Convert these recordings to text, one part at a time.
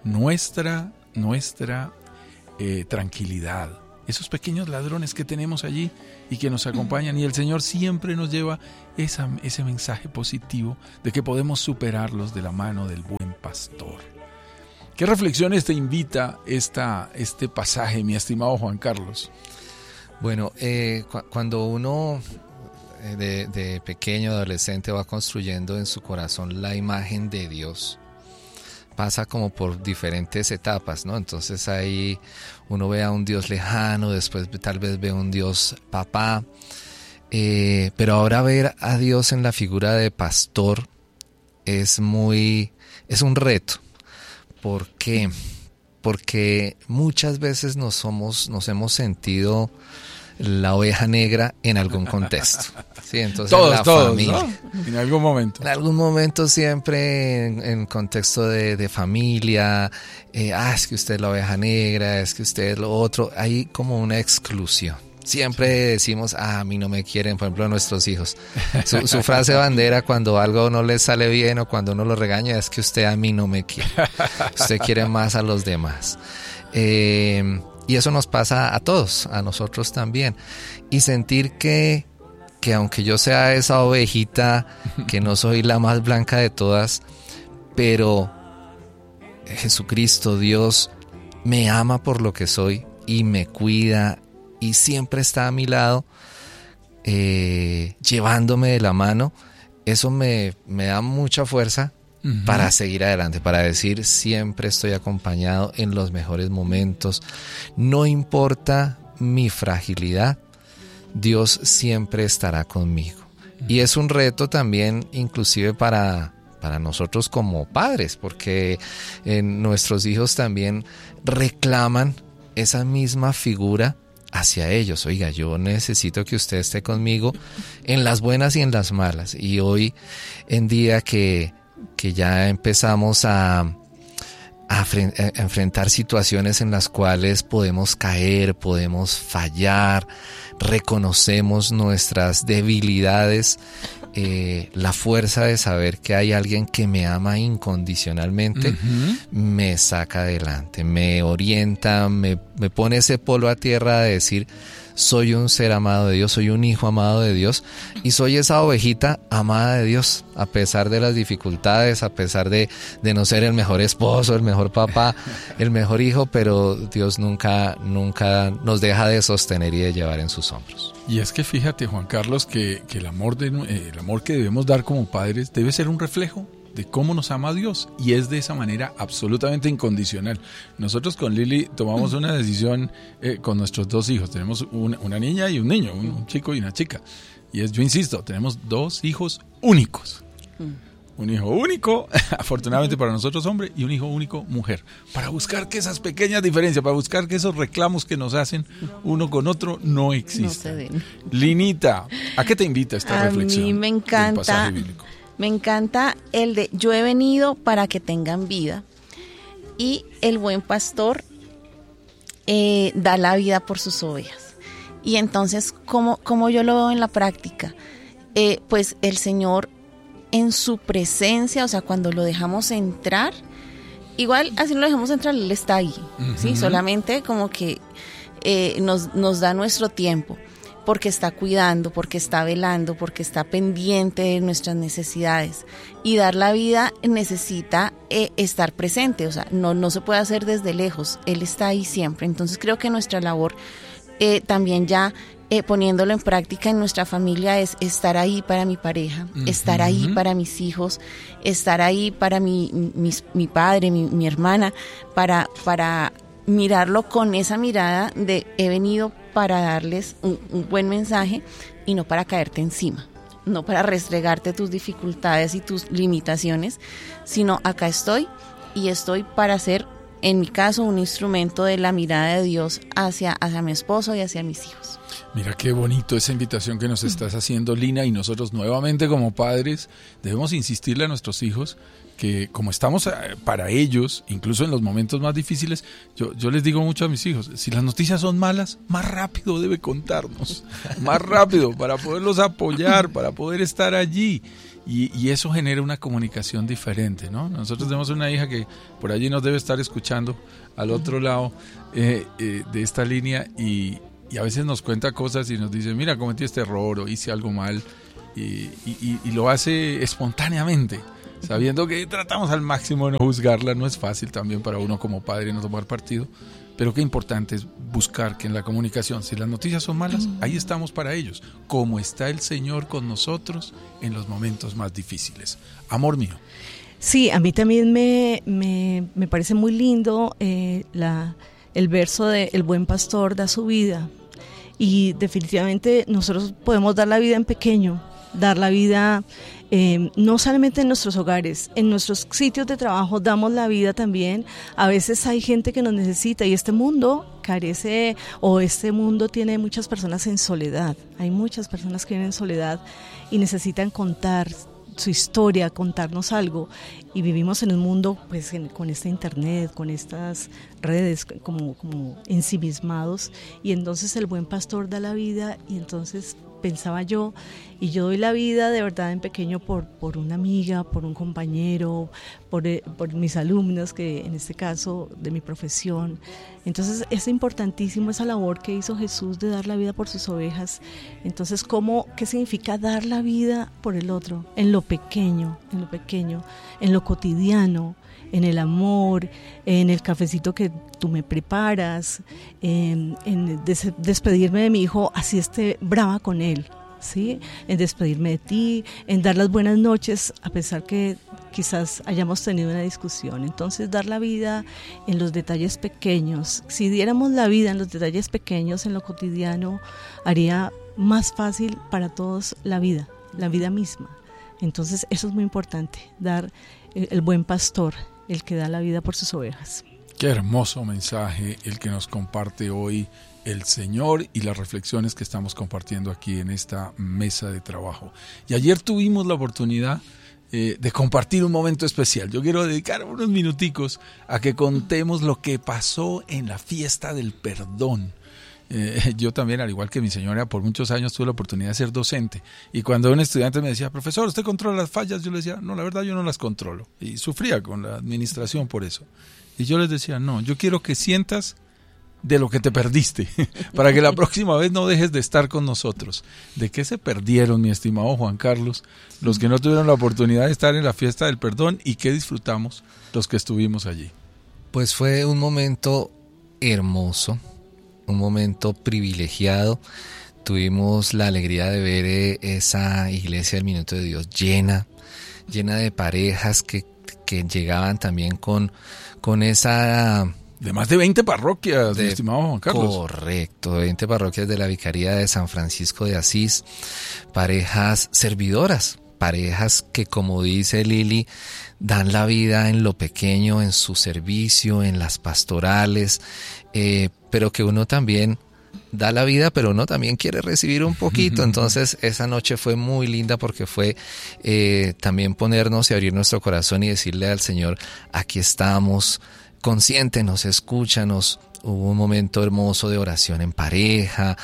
nuestra tranquilidad. Esos pequeños ladrones que tenemos allí y que nos acompañan, y el Señor siempre nos lleva ese mensaje positivo de que podemos superarlos de la mano del buen pastor. ¿Qué reflexiones te invita este pasaje, mi estimado Juan Carlos? Bueno, cuando uno de pequeño, adolescente, va construyendo en su corazón la imagen de Dios, pasa como por diferentes etapas, ¿no? Entonces ahí uno ve a un Dios lejano, después tal vez ve a un Dios papá, pero ahora ver a Dios en la figura de pastor es un reto. ¿Por qué? Porque muchas veces nos hemos sentido la oveja negra en algún contexto. Sí, entonces todos, familia, ¿no? En algún momento. En algún momento siempre en contexto de familia, es que usted es la oveja negra, es que usted es lo otro, hay como una exclusión. Siempre decimos, a mí no me quieren, por ejemplo, nuestros hijos. Su frase bandera cuando algo no les sale bien o cuando uno lo regaña es que usted a mí no me quiere. Usted quiere más a los demás. Y eso nos pasa a todos, a nosotros también. Y sentir que aunque yo sea esa ovejita, que no soy la más blanca de todas, pero Jesucristo, Dios, me ama por lo que soy y me cuida y siempre está a mi lado, llevándome de la mano. Eso me da mucha fuerza para seguir adelante, para decir siempre estoy acompañado en los mejores momentos. No importa mi fragilidad, Dios siempre estará conmigo. Y es un reto también inclusive para nosotros como padres, porque nuestros hijos también reclaman esa misma figura hacia ellos. Oiga, yo necesito que usted esté conmigo en las buenas y en las malas. Y hoy en día que ya empezamos a enfrentar situaciones en las cuales podemos caer, podemos fallar, reconocemos nuestras debilidades, la fuerza de saber que hay alguien que me ama incondicionalmente, me saca adelante, me orienta, me pone ese polo a tierra de decir, soy un ser amado de Dios, soy un hijo amado de Dios y soy esa ovejita amada de Dios, a pesar de las dificultades, a pesar de no ser el mejor esposo, el mejor papá, el mejor hijo, pero Dios nunca nos deja de sostener y de llevar en sus hombros. Y es que fíjate, Juan Carlos, que el amor que debemos dar como padres debe ser un reflejo de cómo nos ama Dios, y es de esa manera absolutamente incondicional. Nosotros con Lili tomamos una decisión con nuestros dos hijos. Tenemos una niña y un niño, un chico y una chica. Y yo insisto, tenemos dos hijos únicos. Un hijo único, afortunadamente para nosotros hombre, y un hijo único mujer. Para buscar que esas pequeñas diferencias, para buscar que esos reclamos que nos hacen uno con otro no existan. No se den. Linita, ¿a qué te invita esta reflexión? A mí me encanta. Me encanta el de yo he venido para que tengan vida, y el buen pastor da la vida por sus ovejas. Y entonces, ¿cómo yo lo veo en la práctica? Pues el Señor en su presencia, o sea, cuando lo dejamos entrar, igual así no lo dejamos entrar, Él está ahí, ¿sí? Solamente como que nos da nuestro tiempo, porque está cuidando, porque está velando, porque está pendiente de nuestras necesidades. Y dar la vida necesita estar presente, o sea, no se puede hacer desde lejos, Él está ahí siempre. Entonces creo que nuestra labor también ya poniéndolo en práctica en nuestra familia es estar ahí para mi pareja, estar ahí para mis hijos, estar ahí para mi padre, mi hermana, para mirarlo con esa mirada de he venido para darles un buen mensaje y no para caerte encima, no para restregarte tus dificultades y tus limitaciones, sino acá estoy y estoy para ser, en mi caso, un instrumento de la mirada de Dios hacia mi esposo y hacia mis hijos. Mira qué bonito esa invitación que nos estás haciendo, Lina, y nosotros nuevamente como padres debemos insistirle a nuestros hijos que como estamos para ellos, incluso en los momentos más difíciles, yo les digo mucho a mis hijos, si las noticias son malas, más rápido debe contarnos, más rápido, para poderlos apoyar, para poder estar allí. Y eso genera una comunicación diferente, ¿no? Nosotros tenemos una hija que por allí nos debe estar escuchando al otro lado de esta línea y a veces nos cuenta cosas y nos dice, mira, cometí este error o hice algo mal y lo hace espontáneamente, sabiendo que tratamos al máximo de no juzgarla. No es fácil también para uno como padre no tomar partido, pero qué importante es buscar que en la comunicación, si las noticias son malas, ahí estamos para ellos, como está el Señor con nosotros en los momentos más difíciles. Amor mío. Sí, a mí también me parece muy lindo el verso de el buen pastor da su vida, y definitivamente nosotros podemos dar la vida en pequeño, dar la vida no solamente en nuestros hogares, en nuestros sitios de trabajo damos la vida también. A veces hay gente que nos necesita y este mundo carece, o este mundo tiene muchas personas en soledad. Hay muchas personas que viven en soledad y necesitan contar su historia, contarnos algo, y vivimos en un mundo pues con esta internet, con estas redes como ensimismados, y entonces el buen pastor da la vida. Y entonces pensaba yo, y yo doy la vida de verdad en pequeño por una amiga, por un compañero, por mis alumnos, que en este caso de mi profesión. Entonces es importantísimo esa labor que hizo Jesús de dar la vida por sus ovejas. Entonces, ¿qué significa dar la vida por el otro? En lo pequeño, en lo cotidiano, en el amor, en el cafecito que tú me preparas, en despedirme de mi hijo así esté brava con él, ¿sí? En despedirme de ti, en dar las buenas noches a pesar que quizás hayamos tenido una discusión. Entonces, dar la vida en los detalles pequeños. Si diéramos la vida en los detalles pequeños, en lo cotidiano, haría más fácil para todos la vida misma. Entonces, eso es muy importante, dar el buen pastor, el que da la vida por sus ovejas. Qué hermoso mensaje el que nos comparte hoy el Señor y las reflexiones que estamos compartiendo aquí en esta mesa de trabajo. Y ayer tuvimos la oportunidad de compartir un momento especial. Yo quiero dedicar unos minuticos a que contemos lo que pasó en la fiesta del perdón. Yo también, al igual que mi señora, por muchos años tuve la oportunidad de ser docente, y cuando un estudiante me decía, profesor, ¿usted controla las fallas? Yo le decía, no, la verdad yo no las controlo, y sufría con la administración por eso. Y yo les decía, no, yo quiero que sientas de lo que te perdiste, para que la próxima vez no dejes de estar con nosotros. ¿De qué se perdieron, mi estimado Juan Carlos, los que no tuvieron la oportunidad de estar en la fiesta del perdón, y qué disfrutamos los que estuvimos allí? Pues fue un momento hermoso, un momento privilegiado. Tuvimos la alegría de ver esa iglesia del Minuto de Dios llena de parejas que llegaban también con esa... De más de 20 parroquias, mi estimado Juan Carlos. Correcto, 20 parroquias de la Vicaría de San Francisco de Asís, parejas servidoras, parejas que, como dice Lili, dan la vida en lo pequeño, en su servicio, en las pastorales, pero que uno también da la vida, pero uno también quiere recibir un poquito. Entonces esa noche fue muy linda porque fue también ponernos y abrir nuestro corazón y decirle al Señor, aquí estamos, consiéntenos, escúchanos. Hubo un momento hermoso de oración en pareja,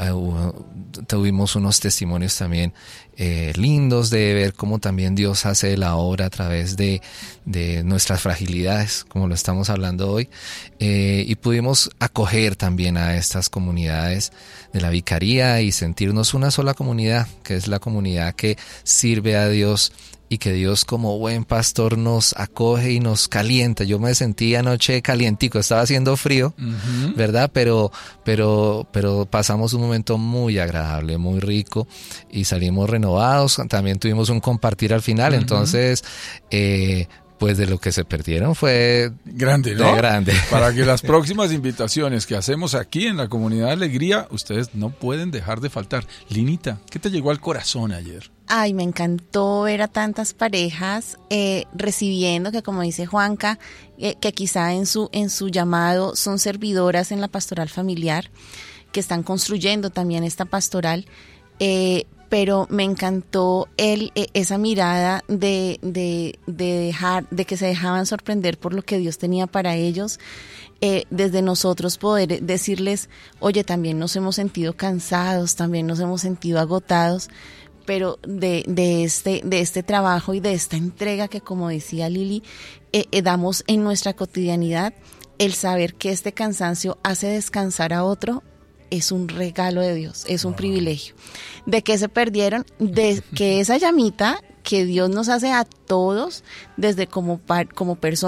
tuvimos unos testimonios también lindos de ver cómo también Dios hace la obra a través de nuestras fragilidades, como lo estamos hablando hoy, y pudimos acoger también a estas comunidades de la Vicaría y sentirnos una sola comunidad, que es la comunidad que sirve a Dios y que Dios, como buen pastor, nos acoge y nos calienta. Yo me sentí anoche calientico, estaba haciendo frío, ¿verdad? Pero pasamos un momento muy agradable, muy rico, y salimos renovados. También tuvimos un compartir al final, entonces... pues de lo que se perdieron fue grande, ¿no? Grande. Para que las próximas invitaciones que hacemos aquí en la Comunidad de Alegría, ustedes no pueden dejar de faltar. Linita, ¿qué te llegó al corazón ayer? Ay, me encantó ver a tantas parejas recibiendo, que como dice Juanca, que quizá en su llamado son servidoras en la pastoral familiar, que están construyendo también esta pastoral, pero me encantó esa mirada de que se dejaban sorprender por lo que Dios tenía para ellos. Desde nosotros poder decirles, oye, también nos hemos sentido cansados, también nos hemos sentido agotados, pero de este trabajo y de esta entrega que, como decía Lili, damos en nuestra cotidianidad, el saber que este cansancio hace descansar a otro es un regalo de Dios, es un privilegio. ¿De qué se perdieron? De que esa llamita que Dios nos hace a todos, desde como personas,